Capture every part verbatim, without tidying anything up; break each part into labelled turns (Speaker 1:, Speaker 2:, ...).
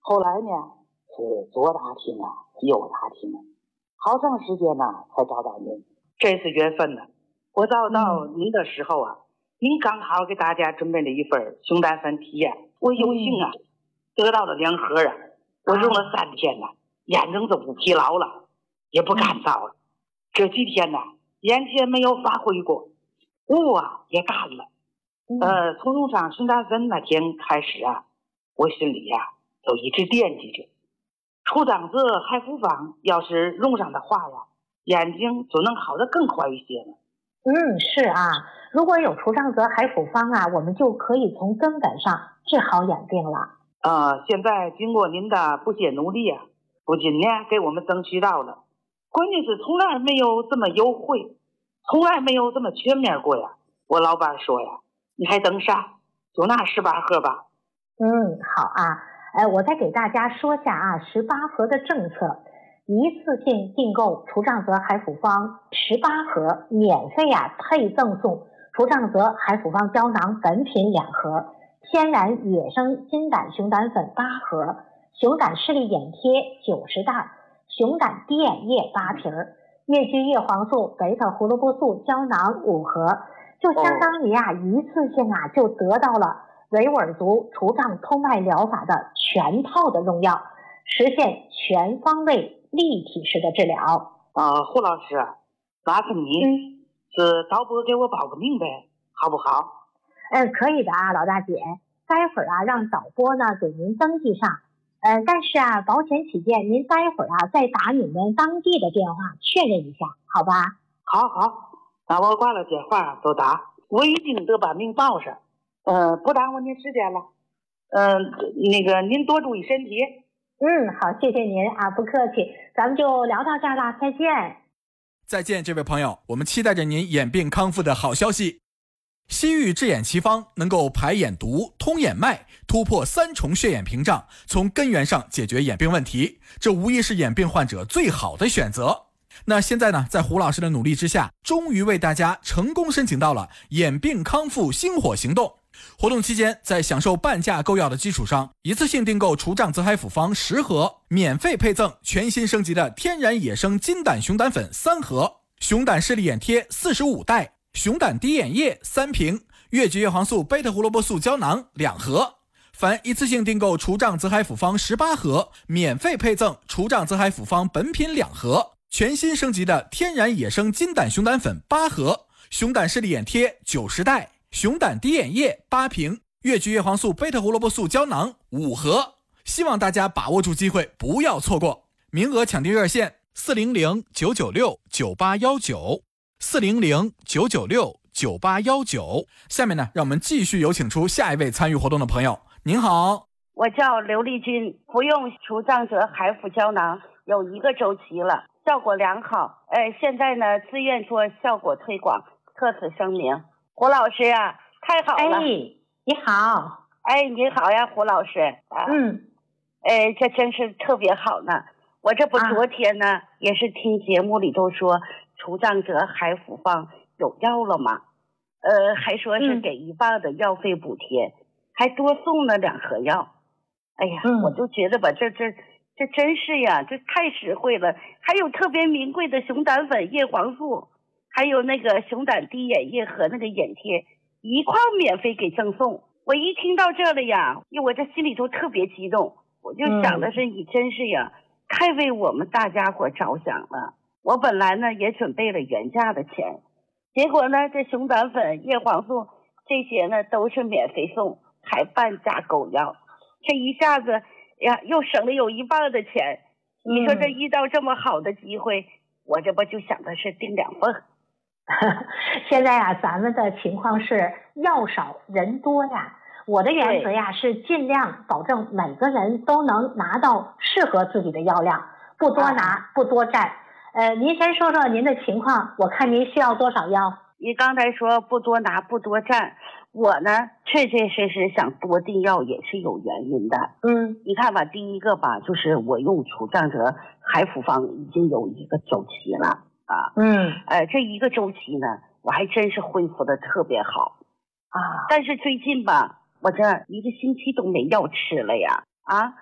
Speaker 1: 后来呢是左打听啊右打听啊，好长时间呢才找到您，这是缘分呢。我找到您的时候啊、嗯、您刚好给大家准备了一份熊胆粉体验，我有幸啊、嗯、得到了两盒啊，我用了三天呢、啊、眼睛都不疲劳了，也不干燥了、嗯、这几天呢眼前没有发挥过，雾啊也淡了、嗯、呃，从用上熊胆粉那天开始啊，我心里呀、啊、都一直惦记着除障者海复方，要是用上的话呀，眼睛就能好得更快一些了。
Speaker 2: 嗯，是啊，如果有除障者海复方啊，我们就可以从根本上治好眼病了。
Speaker 1: 呃，现在经过您的不懈努力啊，不仅呢给我们争取到了，关键是从来没有这么优惠，从来没有这么全面过呀。我老板说呀，你还等啥？就拿十八盒吧。
Speaker 2: 嗯，好啊。呃，我再给大家说下啊，十八盒的政策。一次性订购除障者海复方十八盒，免费啊配赠送除障者海复方胶囊本品两盒，天然野生金胆熊胆粉八盒，熊胆视力眼贴九十袋，熊胆滴眼液八瓶，越剧叶黄素贝塔胡萝卜素胶囊五盒，就相当于啊一次性啊就得到了维吾尔族除障通脉疗法的全套的用药，实现全方位立体式的治疗。
Speaker 1: 呃，胡老师，麻烦你、嗯、是导播给我报个名呗，好不好？
Speaker 2: 嗯，可以的啊，老大姐，待会儿啊让导播呢给您登记上。呃，但是啊，保险起见，您待会儿啊再打你们当地的电话确认一下，好吧？
Speaker 1: 好好，那我挂了电话就打，我一定得把名报上。呃，不耽误您时间了。嗯、呃，那个您多注意身体。
Speaker 2: 嗯，好，谢谢您啊，不客气，咱们就聊到这儿了，再见。
Speaker 3: 再见，这位朋友，我们期待着您眼病康复的好消息。西域治眼奇方能够排眼毒、通眼脉，突破三重血眼屏障，从根源上解决眼病问题，这无疑是眼病患者最好的选择。那现在呢，在胡老师的努力之下，终于为大家成功申请到了眼病康复星火行动。活动期间，在享受半价购药的基础上，一次性订购除障泽海复方十盒，免费配赠全新升级的天然野生金胆熊胆粉三盒，熊胆视力眼贴四十五袋，熊胆滴眼液三瓶，越橘叶黄素贝塔胡萝卜素胶囊两盒。凡一次性订购除障泽海复方十八盒，免费配赠除障泽海复方本品两盒，全新升级的天然野生金胆熊胆粉八盒，熊胆视力眼贴九十袋，熊胆滴眼液八瓶，越橘叶黄素贝塔胡萝卜素胶囊五盒。希望大家把握住机会，不要错过。名额抢订热线四零零九九六九八一九 四零零九九六九八一九。下面呢，让我们继续有请出下一位参与活动的朋友。您好，
Speaker 4: 我叫刘丽君，服用除障者海复胶囊有一个周期了，效果良好。呃，现在呢，自愿做效果推广，特此声明。胡老师啊，太好了！
Speaker 2: 哎，你好！
Speaker 4: 哎，你好呀，胡老师。啊、
Speaker 2: 嗯，
Speaker 4: 哎，这真是特别好呢。我这不昨天呢，啊、也是听节目里都说除障者海复方有药了嘛，呃，还说是给一半的药费补贴，嗯、还多送了两盒药。哎呀，嗯、我就觉得吧，这这这真是呀，这太实惠了。还有特别名贵的熊胆粉、叶黄素。还有那个熊胆滴眼液和那个眼贴一块免费给赠送。我一听到这了呀，我这心里头特别激动，我就想的是你真是呀、嗯、太为我们大家伙着想了。我本来呢也准备了原价的钱，结果呢这熊胆粉、叶黄素这些呢都是免费送，还半价购药，这一下子呀又省了有一半的钱。你说这遇到这么好的机会，嗯、我这不就想的是订两份。
Speaker 2: 现在啊，咱们的情况是药少人多呀。我的原则呀是尽量保证每个人都能拿到适合自己的药量，不多拿，啊、不多占。呃，您先说说您的情况，我看您需要多少药？
Speaker 4: 你刚才说不多拿，不多占，我呢确确实实想多订药也是有原因的。
Speaker 2: 嗯，
Speaker 4: 你看吧，第一个吧，就是我用除障者海复方已经有一个周期了。啊，
Speaker 2: 嗯，
Speaker 4: 呃，这一个周期呢，我还真是恢复的特别好啊。但是最近吧，我这一个星期都没药吃了呀。啊，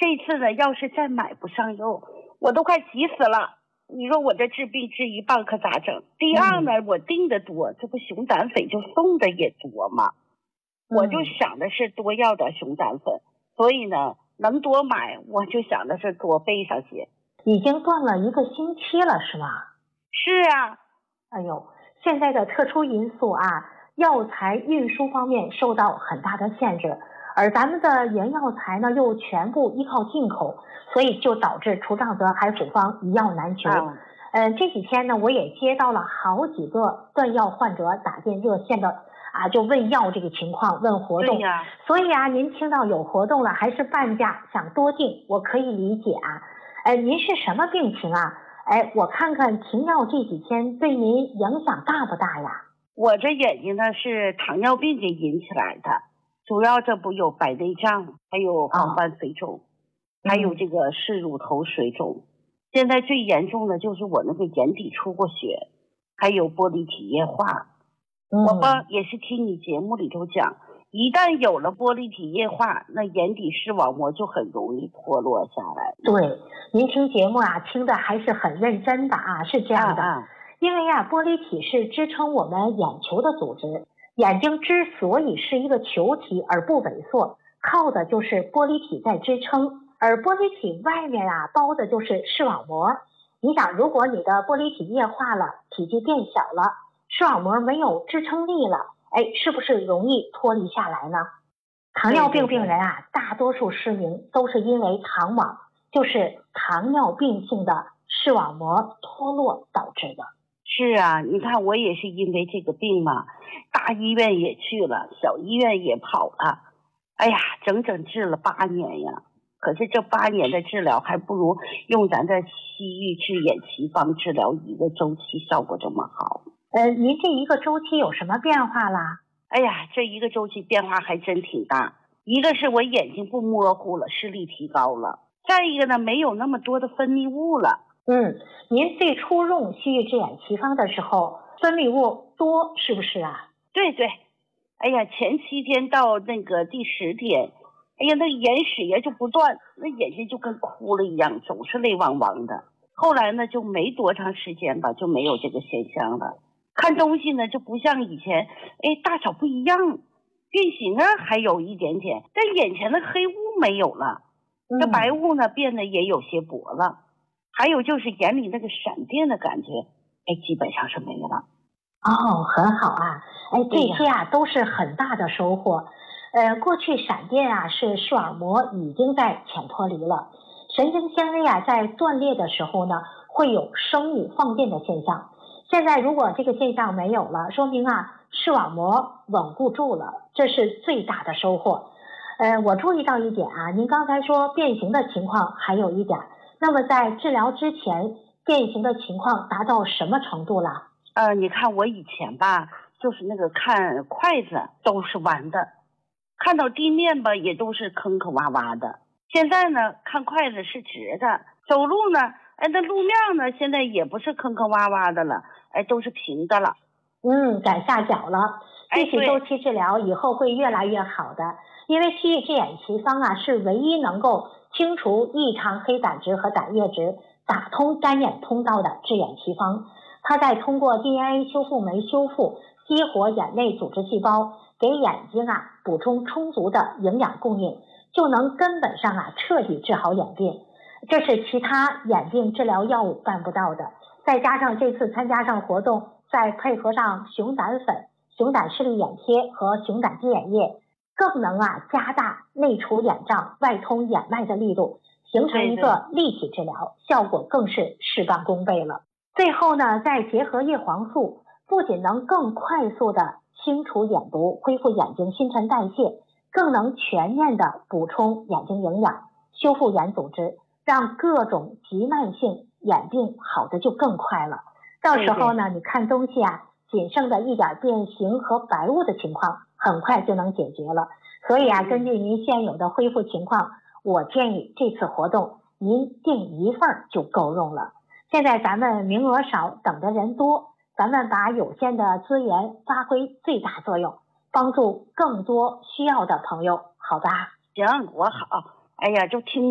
Speaker 4: 这次呢，要是再买不上肉，我都快急死了。你说我这治病治一半可咋整？第二呢，我订的多，这不熊胆粉就送的也多嘛。我就想的是多要点熊胆粉，所以呢，能多买，我就想的是多备上些。
Speaker 2: 已经断了一个星期了，是吗？
Speaker 4: 是啊。
Speaker 2: 哎呦，现在的特殊因素啊，药材运输方面受到很大的限制，而咱们的原药材呢又全部依靠进口，所以就导致除障泽海辅方一药难求。嗯、呃，这几天呢，我也接到了好几个断药患者打进热线的啊，就问药这个情况，问活动。
Speaker 4: 对呀。
Speaker 2: 所以啊，您听到有活动了，还是半价想多订，我可以理解啊。哎，您是什么病情啊？哎，我看看停药这几天对您影响大不大呀？
Speaker 4: 我这眼睛呢是糖尿病给引起来的，主要这不有白内障，还有黄斑水肿，哦、还有这个视乳头水肿。现在最严重的就是我那个眼底出过血，还有玻璃体液化。嗯、我吧也是听你节目里头讲，一旦有了玻璃体液化，那眼底视网膜就很容易脱落下来。
Speaker 2: 对，您听节目啊，听的还是很认真的啊，是这样的。啊啊因为啊，玻璃体是支撑我们眼球的组织，眼睛之所以是一个球体而不萎缩，靠的就是玻璃体在支撑，而玻璃体外面啊包的就是视网膜。你想，如果你的玻璃体液化了，体积变小了，视网膜没有支撑力了，哎，是不是容易脱离下来呢？糖尿病病人啊，大多数失明都是因为糖网，就是糖尿病性的视网膜脱落导致的。
Speaker 4: 是啊，你看我也是因为这个病嘛，大医院也去了，小医院也跑了，哎呀，整整治了八年呀。可是这八年的治疗还不如用咱这西域治眼奇方治疗一个周期效果这么好。
Speaker 2: 呃，您这一个周期有什么变化啦？
Speaker 4: 哎呀，这一个周期变化还真挺大。一个是我眼睛不模糊了，视力提高了；再一个呢，没有那么多的分泌物了。
Speaker 2: 嗯，您最初用西域治眼奇方的时候，分泌物多是不是啊？
Speaker 4: 对对，哎呀，前七天到那个第十天，哎呀，那眼屎呀就不断，那眼睛就跟哭了一样，总是泪汪汪的。后来呢，就没多长时间吧，就没有这个现象了。看东西呢，就不像以前，哎，大小不一样，变形啊还有一点点，但眼前的黑雾没有了，这白雾呢变得也有些薄了。还有就是眼里那个闪电的感觉，哎，基本上是没了。
Speaker 2: 哦，很好啊，哎，这些啊都是很大的收获。呃，过去闪电啊是视网膜已经在浅脱离了，神经纤维啊在断裂的时候呢会有生物放电的现象。现在如果这个现象没有了，说明啊视网膜稳固住了，这是最大的收获。呃，我注意到一点啊，您刚才说变形的情况还有一点。那么在治疗之前，变形的情况达到什么程度了？
Speaker 4: 呃，你看我以前吧，就是那个看筷子都是弯的，看到地面吧也都是坑坑洼洼的。现在呢，看筷子是直的，走路呢，哎，那路面呢现在也不是坑坑洼洼的了，哎，都是平的了。
Speaker 2: 嗯，改下脚了。继续周期治疗以后会越来越好的，因为西域治眼奇方啊是唯一能够清除异常黑胆汁和胆液质，打通干眼通道的治眼奇方。它在通过 D N A 修复酶修复，激活眼内组织细胞，给眼睛啊补充充足的营养供应，就能根本上啊彻底治好眼病。这是其他眼病治疗药物办不到的。再加上这次参加上活动，再配合上熊胆粉、熊胆视力眼贴和熊胆滴眼液，更能啊加大内除眼障、外通眼脉的力度，形成一个立体治疗，效果更是事半功倍了。最后呢，再结合叶黄素，不仅能更快速的清除眼毒，恢复眼睛新陈代谢，更能全面的补充眼睛营养，修复眼组织，让各种急慢性眼病好的就更快了。到时候呢，你看东西啊，仅剩的一点变形和白雾的情况，很快就能解决了。所以啊，根据您现有的恢复情况，我建议这次活动您订一份就够用了。现在咱们名额少，等的人多，咱们把有限的资源发挥最大作用，帮助更多需要的朋友，好吧？
Speaker 4: 行，我好。哎呀，就听